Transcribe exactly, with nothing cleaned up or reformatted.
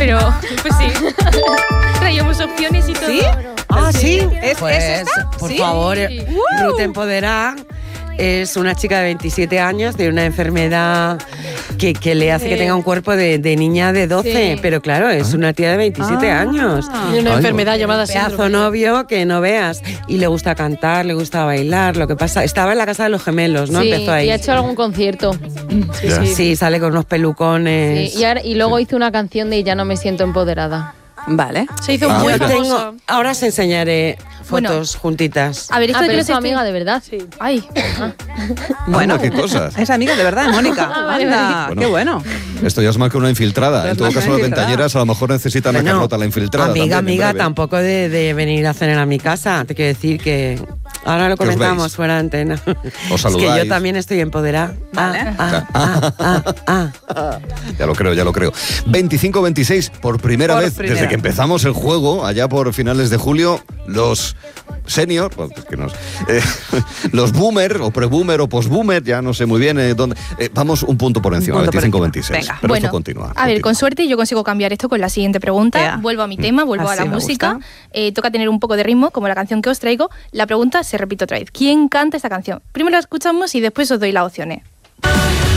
pero pues sí. Traíamos opciones y todo. ¿Sí? Ah, sí. ¿Es, Pues, ¿es esta? por ¿Sí? favor, Sí. Ruth Empoderá es una chica de veintisiete años de una enfermedad que, que le hace que tenga un cuerpo de, de niña de doce, Sí. pero claro, es una tía de veintisiete Ah. años. Tiene una Ay, enfermedad no. llamada Pedazo síndrome. novio que no veas. Y le gusta cantar, le gusta bailar. Lo que pasa, estaba en la casa de los gemelos, ¿no? Sí, Empezó ahí. y ha hecho algún concierto. Sí, Ya. sí. Sí, sale con unos pelucones. Sí, y, ahora- y luego hizo una canción de Ya no me siento empoderada. Vale. Se hizo Ah, muy Yo mira. famosa. tengo, ahora os enseñaré Bueno. fotos juntitas. A ver, esto Ah, de que pero los es tu estoy- amiga de verdad. Sí. Ay, Bueno, qué cosas. Es amiga de verdad, Mónica. Ah, vale, Anda, vale. qué bueno. Esto ya es más que una infiltrada. Esto En es todo más que caso, una las infiltrada. ventañeras a lo mejor necesitan a Bueno, Carlota, la infiltrada. Amiga, también, en amiga, breve. tampoco de, de venir a cenar a mi casa. Te quiero decir que ahora lo Que os comentamos veis. fuera de antena. Os Es que saludáis. yo también estoy empoderada. Vale. Ah, ah, ah, ah, ah. Ya lo creo, ya lo creo. veinticinco veintiséis, por primera Por vez primera. desde que empezamos el juego, allá por finales de julio, los senior, pues, que nos, eh, los boomer, o pre-boomer, o post-boomer, ya no sé muy bien eh, dónde. eh, vamos un punto por encima, Un punto por veinticinco encima. veintiséis. Venga. Pero bueno, esto continúa. a ver, continúa. con suerte yo consigo cambiar esto con la siguiente pregunta. Ea. Vuelvo a mi tema, vuelvo Así a la me música. gusta. Eh, toca tener un poco de ritmo, como la canción que os traigo. La pregunta se repite otra vez. ¿Quién canta esta canción? Primero la escuchamos y después os doy las opciones.